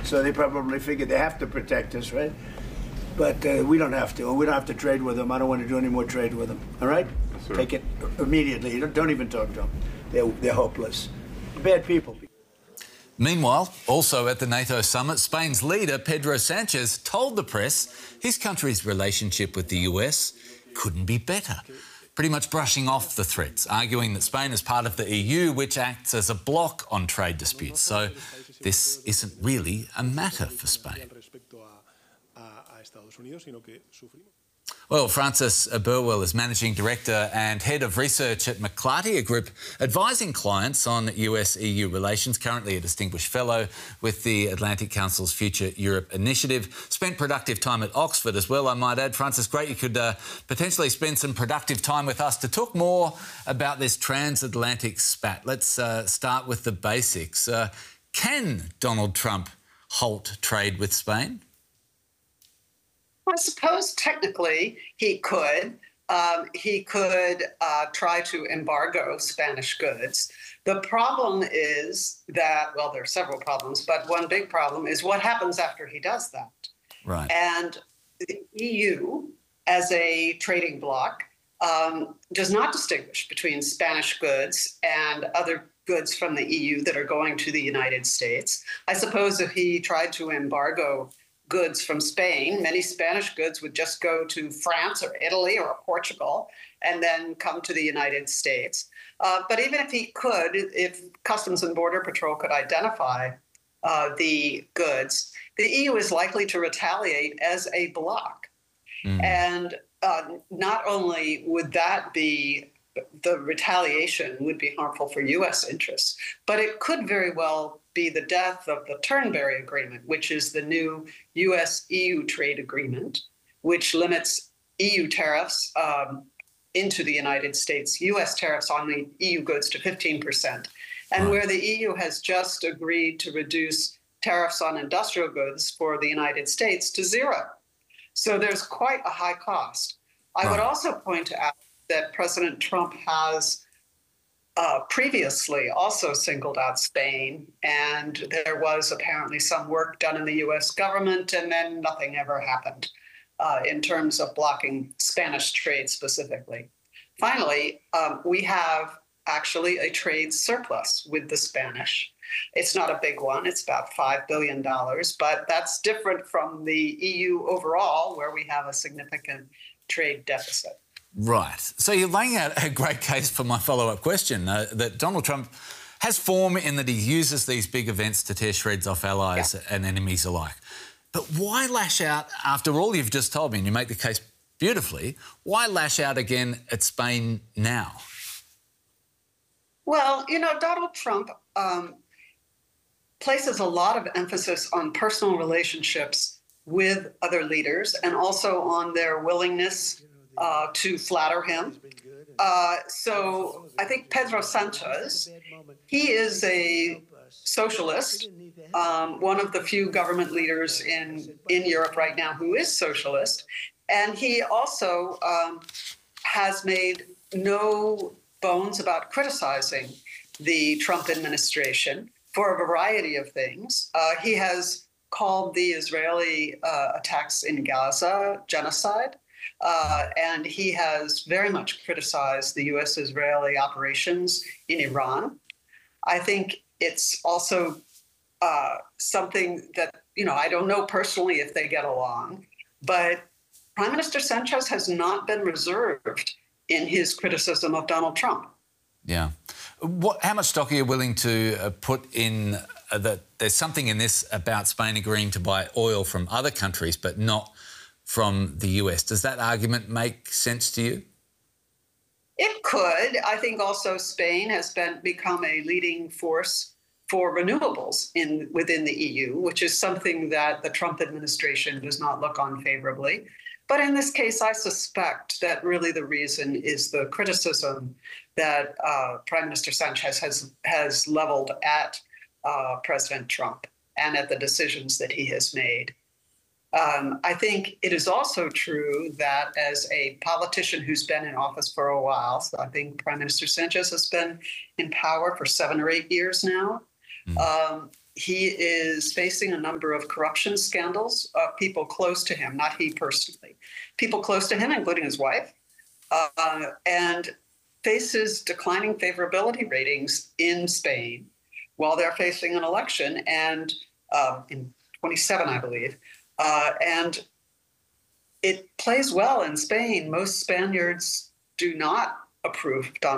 So they probably figured they have to protect us, right? But we don't have to. We don't have to trade with them. I don't want to do any more trade with them. All right? Yes, sir. Take it immediately. Don't even talk to them. They're hopeless. Bad people. Meanwhile, also at the NATO summit, Spain's leader, Pedro Sanchez, told the press his country's relationship with the US couldn't be better, pretty much brushing off the threats, arguing that Spain is part of the EU, which acts as a bloc on trade disputes. So this isn't really a matter for Spain. Well, Francis Burwell is Managing Director and Head of Research at McClarty, a group advising clients on US-EU relations, currently a Distinguished Fellow with the Atlantic Council's Future Europe Initiative. Spent productive time at Oxford as well, I might add. Francis, great you could potentially spend some productive time with us to talk more about this transatlantic spat. Let's start with the basics. Can Donald Trump halt trade with Spain? I suppose technically he could. He could try to embargo Spanish goods. The problem is that, well, there are several problems, but one big problem is what happens after he does that. Right. And the EU, as a trading bloc, does not distinguish between Spanish goods and other goods from the EU that are going to the United States. I suppose if he tried to embargo goods from Spain, many Spanish goods would just go to France or Italy or Portugal and then come to the United States. But even if he could, if Customs and Border Patrol could identify the goods, the EU is likely to retaliate as a bloc. And not only would that be, the retaliation would be harmful for U.S. interests, but it could very well be the death of the Turnberry Agreement, which is the new U.S.-EU trade agreement, which limits EU tariffs into the United States, U.S. tariffs on the EU goods to 15%, and where the EU has just agreed to reduce tariffs on industrial goods for the United States to zero. So there's quite a high cost. I would also point out that President Trump has previously also singled out Spain, and there was apparently some work done in the U.S. government, and then nothing ever happened in terms of blocking Spanish trade specifically. Finally, we have actually a trade surplus with the Spanish. It's not a big one. It's about $5 billion, but that's different from the EU overall, where we have a significant trade deficit. Right. So you're laying out a great case for my follow-up question, that Donald Trump has form in that he uses these big events to tear shreds off allies and enemies alike. But why lash out, after all you've just told me, and you make the case beautifully, why lash out again at Spain now? Well, you know, Donald Trump places a lot of emphasis on personal relationships with other leaders and also on their willingness to flatter him. So I think Pedro Sanchez, he is a socialist, one of the few government leaders in Europe right now who is socialist. And he also has made no bones about criticizing the Trump administration for a variety of things. He has called the Israeli attacks in Gaza genocide. And he has very much criticized the U.S.-Israeli operations in Iran. I think it's also something that, you know, I don't know personally if they get along, but Prime Minister Sanchez has not been reserved in his criticism of Donald Trump. Yeah. How much stock are you willing to put in that there's something in this about Spain agreeing to buy oil from other countries but not from the US? Does that argument make sense to you? It could. I think also Spain has become a leading force for renewables within the EU, which is something that the Trump administration does not look on favorably. But in this case, I suspect that really the reason is the criticism that Prime Minister Sanchez has leveled at President Trump and at the decisions that he has made. I think it is also true that as a politician who's been in office for a while, so I think Prime Minister Sanchez has been in power for 7 or 8 years now, he is facing a number of corruption scandals, people close to him, not he personally, people close to him, including his wife, and faces declining favorability ratings in Spain while they're facing an election, and in 27, I believe. And it plays well in Spain. Most Spaniards do not approve Donald